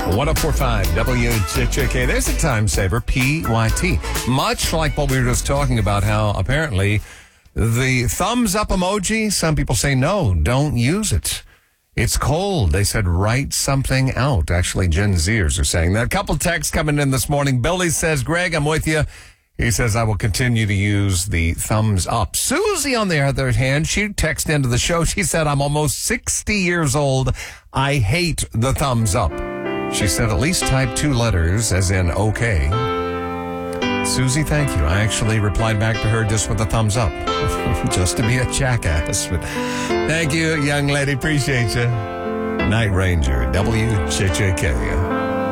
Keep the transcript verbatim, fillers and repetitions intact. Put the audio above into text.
one oh four point five W J J K. There's a time saver, P Y T. Much like what we were just talking about, how apparently the thumbs up emoji, some people say no, don't use it. It's cold. They said write something out. Actually, Gen Zers are saying that. A couple texts coming in this morning. Billy says, Greg, I'm with you. He says, I will continue to use the thumbs up. Susie, on the other hand, she texted into the show. She said, I'm almost sixty years old. I hate the thumbs up. She said, at least type two letters, as in okay. Susie, thank you. I actually replied back to her just with a thumbs up, just to be a jackass. But thank you, young lady. Appreciate you. Night Ranger, W J J K.